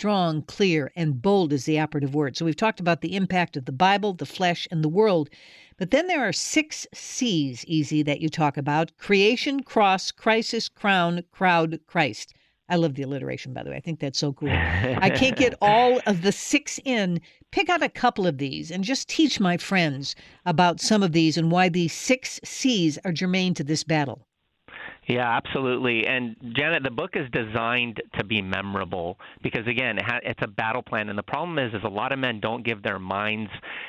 strong, clear, and bold is the operative word. So we've talked about the impact of the Bible, the flesh, and the world. But then there are 6 C's, Easy, that you talk about: creation, cross, crisis, crown, crowd, Christ. I love the alliteration, by the way. I think that's so cool. I can't get all of the 6 in. Pick out a couple of these and just teach my friends about some of these and why these 6 C's are germane to this battle. Yeah, absolutely. And Janet, the book is designed to be memorable because, again, it's a battle plan. And the problem is a lot of men don't give their minds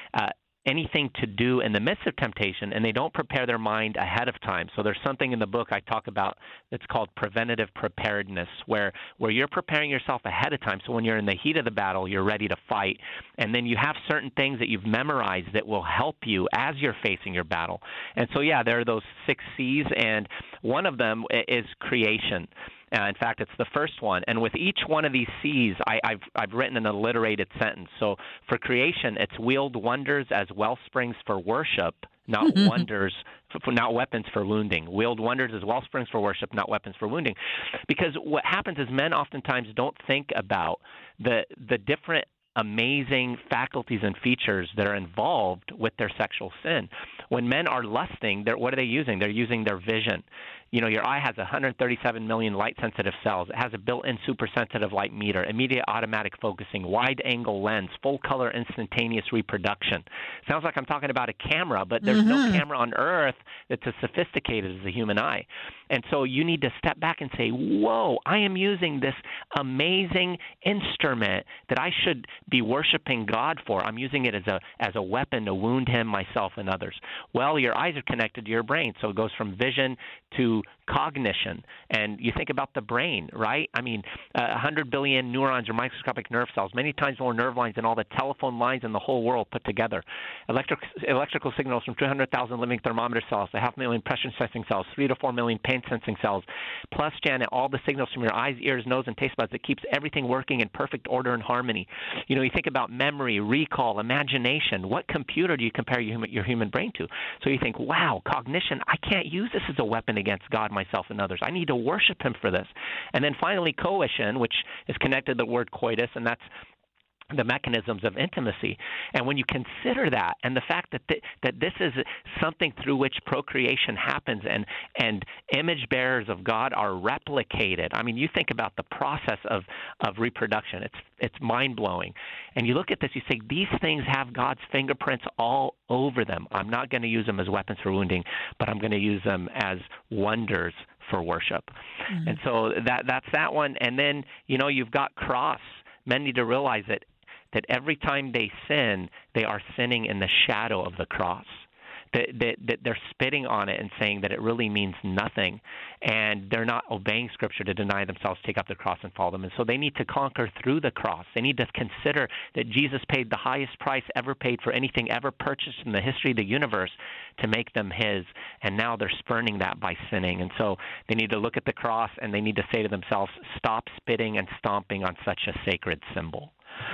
anything to do in the midst of temptation, and they don't prepare their mind ahead of time. So there's something in the book I talk about that's called preventative preparedness, where you're preparing yourself ahead of time. So when you're in the heat of the battle, you're ready to fight. And then you have certain things that you've memorized that will help you as you're facing your battle. And so, yeah, there are those 6 C's, and one of them is creation. In fact, it's the first one. And with each one of these C's, I've written an alliterated sentence. So for creation, it's wield wonders as wellsprings for worship, not wonders, not weapons for wounding. Wield wonders as wellsprings for worship, not weapons for wounding. Because what happens is men oftentimes don't think about the different amazing faculties and features that are involved with their sexual sin. When men are lusting, what are they using? They're using their vision. You know, your eye has 137 million light-sensitive cells. It has a built-in super-sensitive light meter, immediate automatic focusing, wide-angle lens, full-color instantaneous reproduction. Sounds like I'm talking about a camera, but there's no camera on Earth that's as sophisticated as the human eye. And so you need to step back and say, whoa, I am using this amazing instrument that I should be worshiping God for. I'm using it as a weapon to wound him, myself, and others. Well, your eyes are connected to your brain, so it goes from vision to cognition. And you think about the brain, right? I mean, 100 billion neurons or microscopic nerve cells, many times more nerve lines than all the telephone lines in the whole world put together. Electrical signals from 200,000 living thermometer cells, 500,000 pressure sensing cells, 3 to 4 million pain sensing cells, plus, Janet, all the signals from your eyes, ears, nose, and taste buds that keeps everything working in perfect order and harmony. You know, you think about memory, recall, imagination. What computer do you compare your human brain to? So you think, wow, cognition, I can't use this as a weapon against God, myself, and others. I need to worship him for this. And then finally, coition, which is connected to the word coitus, and that's the mechanisms of intimacy. And when you consider that and the fact that this is something through which procreation happens and image bearers of God are replicated. I mean, you think about the process of reproduction. It's mind-blowing. And you look at this, you say, these things have God's fingerprints all over them. I'm not going to use them as weapons for wounding, but I'm going to use them as wonders for worship. Mm-hmm. And so that's that one. And then, you know, you've got cross. Men need to realize that every time they sin, they are sinning in the shadow of the cross. That they're spitting on it and saying that it really means nothing, and they're not obeying Scripture to deny themselves, take up the cross, and follow them. And so they need to conquer through the cross. They need to consider that Jesus paid the highest price ever paid for anything ever purchased in the history of the universe to make them his, and now they're spurning that by sinning. And so they need to look at the cross, and they need to say to themselves, stop spitting and stomping on such a sacred symbol.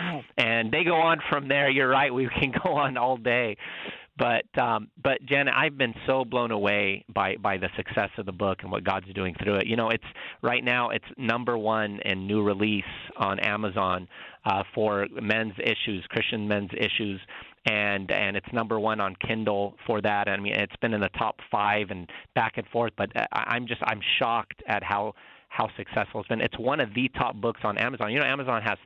And they go on from there. You're right. We can go on all day. But Janet, I've been so blown away by the success of the book and what God's doing through it. You know, it's right now it's #1 in new release on Amazon for men's issues, Christian men's issues, and it's #1 on Kindle for that. I mean, it's been in the top 5 and back and forth. But I'm shocked at how successful it's been. It's one of the top books on Amazon. You know, Amazon has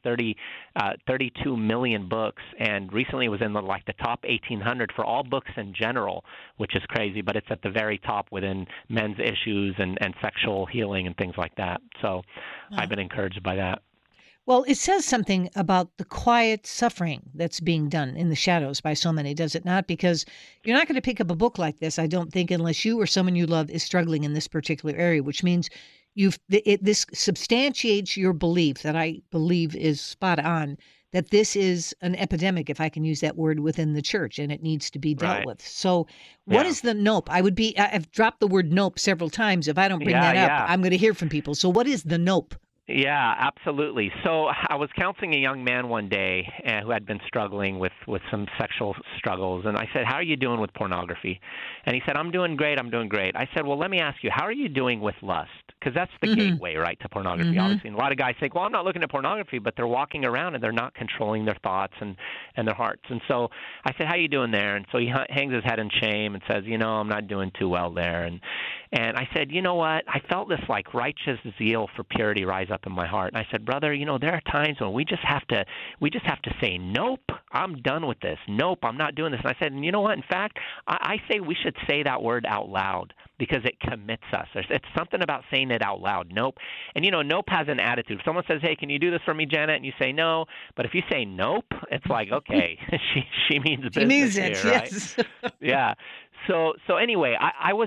32 million books, and recently it was in the top 1,800 for all books in general, which is crazy, but it's at the very top within men's issues and sexual healing and things like that. So I've been encouraged by that. Well, it says something about the quiet suffering that's being done in the shadows by so many, does it not? Because you're not going to pick up a book like this, I don't think, unless you or someone you love is struggling in this particular area, which means this substantiates your belief that I believe is spot on, that this is an epidemic, if I can use that word, within the church, and it needs to be dealt with. So what is the nope? I've dropped the word nope several times. If I don't bring that up, I'm going to hear from people. So what is the nope? Yeah, absolutely. So I was counseling a young man one day who had been struggling with some sexual struggles. And I said, how are you doing with pornography? And he said, I'm doing great. I said, well, let me ask you, how are you doing with lust? because that's the gateway, right, to pornography, obviously. And a lot of guys think, well, I'm not looking at pornography, but they're walking around and they're not controlling their thoughts and their hearts. And so I said, how you doing there? And so he hangs his head in shame and says, I'm not doing too well there. And I said, you know what? I felt this like righteous zeal for purity rise up in my heart. And I said, brother, there are times when we just have to say, nope, I'm done with this. Nope, I'm not doing this. And I said, and you know what? In fact, I say we should say that word out loud because it commits us. It's something about saying it out loud. Nope. And nope has an attitude. If someone says, hey, can you do this for me, Janet? And you say no. But if you say nope, it's like, okay, she means business. She means it, here, yes. Right? Yeah. So anyway,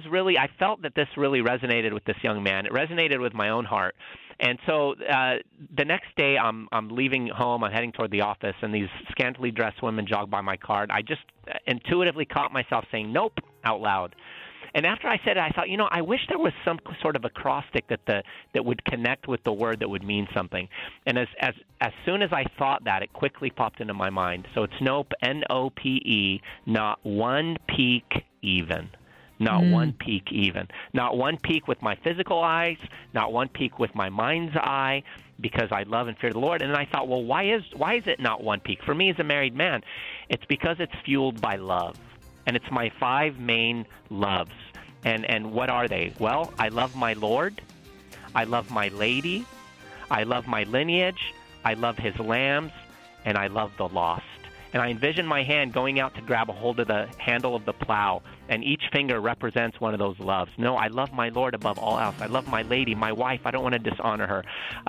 I felt that this really resonated with this young man. It resonated with my own heart. And so the next day, I'm leaving home. I'm heading toward the office, and these scantily dressed women jog by my car. I just intuitively caught myself saying "nope" out loud. And after I said it, I thought, I wish there was some sort of acrostic that would connect with the word that would mean something. And as soon as I thought that, it quickly popped into my mind. So it's nope, N-O-P-E, not one peek even. Not one peek even. Not one peek with my physical eyes, not one peek with my mind's eye, because I love and fear the Lord. And then I thought, well, why is it not one peek? For me as a married man, it's because it's fueled by love. And it's my 5 main loves. And what are they? Well, I love my Lord. I love my lady. I love my lineage. I love his lambs. And I love the lost. And I envision my hand going out to grab a hold of the handle of the plow, and each finger represents one of those loves. No, I love my Lord above all else. I love my lady, my wife. I don't want to dishonor her.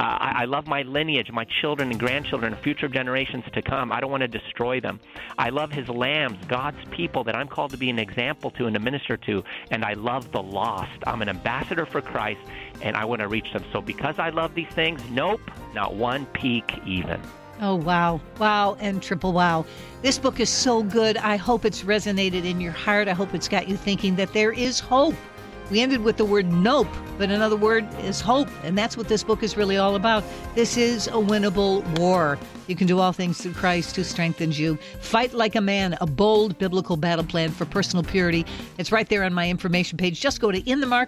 I love my lineage, my children and grandchildren, future generations to come. I don't want to destroy them. I love his lambs, God's people that I'm called to be an example to and to minister to. And I love the lost. I'm an ambassador for Christ, and I want to reach them. So because I love these things, nope, not one peek even. Oh, wow. Wow, and triple wow. This book is so good. I hope it's resonated in your heart. I hope it's got you thinking that there is hope. We ended with the word nope, but another word is hope, and that's what this book is really all about. This is a winnable war. You can do all things through Christ who strengthens you. Fight Like a Man, a bold biblical battle plan for personal purity. It's right there on my information page. Just go to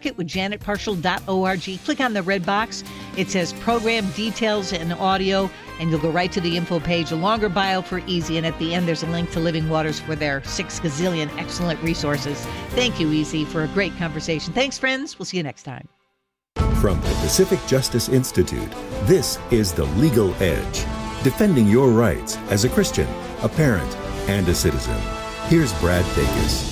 inthemarketwithjanetparshall.org. Click on the red box. It says Program Details and Audio, and you'll go right to the info page. A longer bio for easy, and at the end there's a link to Living Waters for their 6 gazillion excellent resources. Thank you, Easy, for a great conversation. Thanks, friends. We'll see you next time. From the Pacific Justice Institute, this is The Legal Edge, defending your rights as a Christian, a parent, and a citizen. Here's Brad Dacus.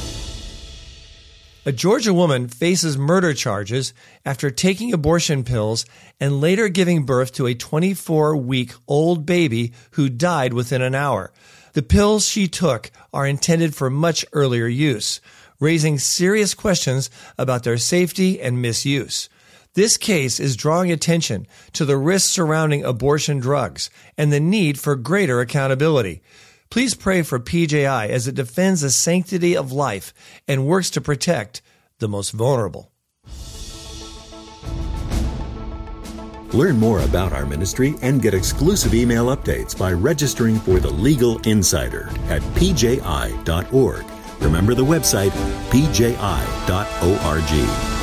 A Georgia woman faces murder charges after taking abortion pills and later giving birth to a 24-week-old baby who died within an hour. The pills she took are intended for much earlier use, raising serious questions about their safety and misuse. This case is drawing attention to the risks surrounding abortion drugs and the need for greater accountability. Please pray for PJI as it defends the sanctity of life and works to protect the most vulnerable. Learn more about our ministry and get exclusive email updates by registering for the Legal Insider at pji.org. Remember the website, pji.org.